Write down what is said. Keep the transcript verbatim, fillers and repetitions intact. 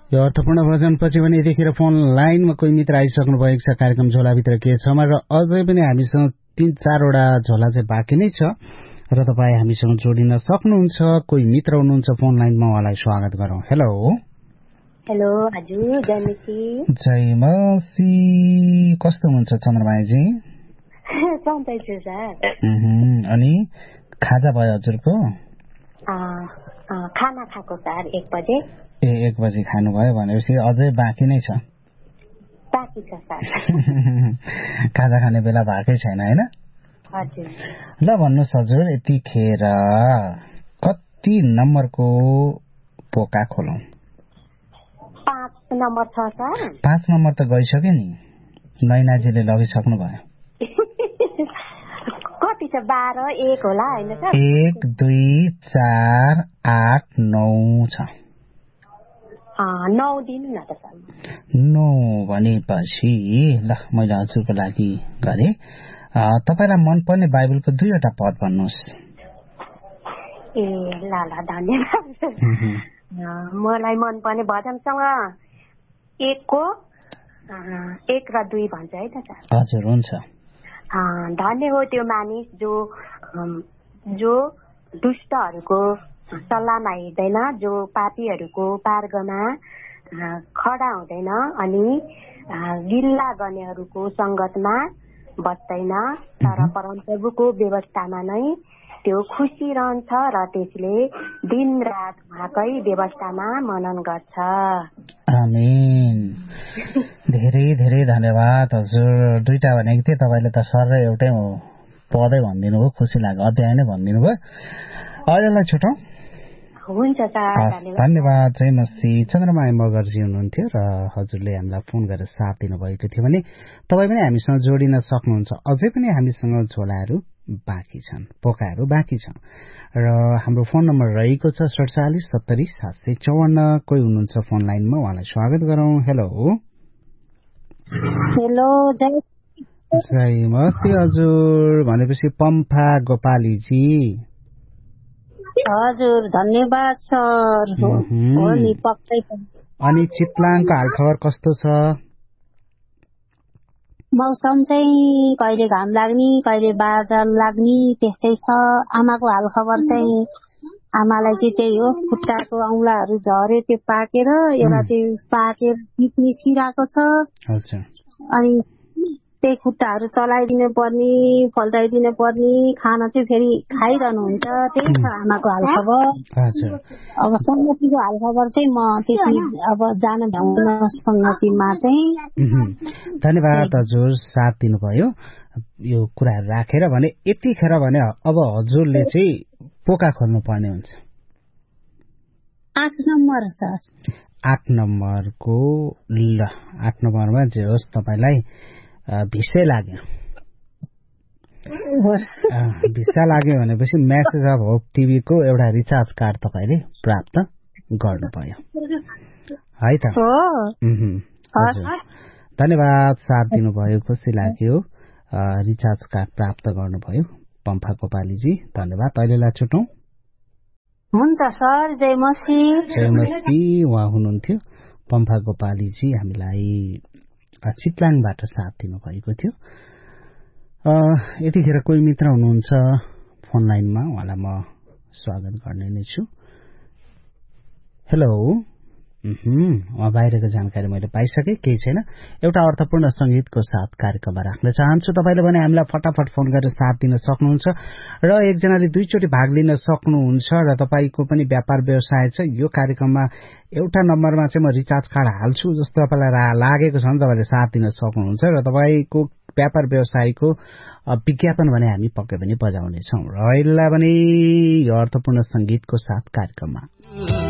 यो अर्थपूर्ण भजनपछि पनि यतिखेर फोन लाइनमा कोही मित्र आइसक्नु भएको छ कार्यक्रम झोलाभित्र के छमा र अझै पनि हामीसँग तीन चारवटा झोला चाहिँ बाँकी नै छ र तपाईँ हामीसँग जोडिन सक्नुहुन्छ। कोही मित्र हुनुहुन्छ फोन लाइनमा, उहाँलाई स्वागत गरौँ। हेलो हेलो हजुर, जयमसी। जयमसी, कस्तो हुनुहुन्छ चन्द्रमायाजी? सन्चै छु सर। अनि खाजा भयो हजुरको? खाना खाएको सर, एक बजे। ए एक बजी खानुभयो भनेपछि अझै बाँकी नै छ? बाँकी छ सर। खाजा खाने बेला भएकै छैन होइन? हजुर। ल भन्नुहोस् हजुर, यतिखेर कति नम्बरको पोका खोलौँ? पाँच नम्बर छ सर। पाँच नम्बर त गइसक्यो नि, नैनाजीले लगिसक्नु भयो। कति छ? बाह्र एक होला होइन सर? एक दुई चार आठ नौ छ। नौ दिनु न त सर। नौ भनेपछि ल मैले हजुरको लागि गरेँ। तपाईँलाई मनपर्ने बाइबलको दुईवटा पद भन्नुहोस्। ए ल ल, धन्यवाद। मलाई मनपर्ने भजनसँग एकको एक र दुई भन्छ है त सर? हजुर, हुन्छ। धन्य हो त्यो मानिस जो जो दुष्टहरूको सल्लाहमा हिँड्दैन, जो पापीहरूको मार्गमा खडा हुँदैन अनि गिल्ला गर्नेहरूको संगतमा बस्दैन, तर परमप्रभुको व्यवस्थामा नै त्यो खुसी रहन्छ र त्यसले दिन रात उहाँकै व्यवस्थामा मनन गर्छ। आमेन। धेरै धेरै धन्यवाद हजुर। दुईटा भनेको थिएँ, तपाईँले त सर एउटै पदै भनिदिनु भयो, खुसी लाग्यो। अध्याय नै भनिदिनु भयो। अहिलेलाई छुटौँ। हुन्छ सर, धन्यवाद। जयमसी। चन्द्रमाया मगरजी हुनुहुन्थ्यो र हजुरले हामीलाई फोन गरेर साथ दिनुभएको थियो भने तपाईँ पनि हामीसँग जोडिन सक्नुहुन्छ। अझै पनि हामीसँग झोलाहरू बाँकी छन्, पोकाहरू बाँकी छन् र हाम्रो फोन नम्बर रहेको छ सडचालिस सत्तरी सात सय चौवन्न। कोही हुनुहुन्छ फोन लाइनमा, उहाँलाई स्वागत गरौँ। हेलो हेलो, जयमसी हजुर। भनेपछि पम्फा गोपालीजी। हजुर, धन्यवाद सर। हो नि, पक्कै पनि। अनि चितलाङको हालखबर कस्तो छ? मौसम चाहिँ कहिले घाम लाग्ने कहिले बादल लाग्ने त्यस्तै छ। आमाको हालखबर चाहिँ आमालाई चाहिँ त्यही हो, खुट्टाको औँलाहरू झऱ्यो, त्यो पाकेर एउटा चाहिँ पाकेर निस्किरहेको छ। अनि त्यही खुट्टाहरू चलाइदिनु पर्ने, फल्टाइदिनु पर्ने, खाना चाहिँ फेरि खाइरहनु हुन्छ। त्यही छ आमाको हालखबर। अब सङ्गतिको हालखबर चाहिँ म त्यति अब जान भ्याउन सङ्गतिमा चाहिँ। धन्यवाद हजुर, साथ दिनुभयो यो कुराहरू राखेर। भने यतिखेर भने अब हजुरले चाहिँ पोका खोल्नु पर्ने हुन्छ। आठ नम्बर सर। आठ नम्बरको ल आठ नम्बरमा जे होस् तपाईँलाई भिसै लाग्यो। भिसा लाग्यो भनेपछि म्यासेज अफ होप टिभीको एउटा रिचार्ज कार्ड तपाईँले प्राप्त गर्नुभयो है त? धन्यवाद, साथ दिनुभयो, खुसी लाग्यो। रिचार्ज कार्ड प्राप्त गर्नुभयो पम्फा गोपालीजी, धन्यवाद। अहिलेलाई छुटौँ। हुन्छ सर, जयमसी। जयमसी उहाँ हुनुहुन्थ्यो पम्फा गोपालीजी, हामीलाई चितलाङबाट साथ दिनुभएको थियो। यतिखेर कोही मित्र हुनुहुन्छ फोन लाइनमा, उहाँलाई म स्वागत गर्ने नै छु। हेलो। उहाँ बाहिरको जानकारी मैले पाइसकेँ, केही छैन। एउटा अर्थपूर्ण संगीतको साथ कार्यक्रममा राख्न चाहन्छु। तपाईँले भने हामीलाई फटाफट फोन गरेर साथ दिन सक्नुहुन्छ र एकजनाले दुईचोटि भाग लिन सक्नुहुन्छ र तपाईँको पनि व्यापार व्यवसाय छ। यो कार्यक्रममा एउटा नम्बरमा चाहिँ म रिचार्ज कार्ड हाल्छु जस्तो तपाईँलाई लागेको छ भने तपाईँले साथ दिन सक्नुहुन्छ र तपाईँको व्यापार व्यवसायको विज्ञापन भने हामी पक्कै पनि बजाउनेछौँ। र अहिले पनि यो अर्थपूर्ण संगीतको साथ कार्यक्रममा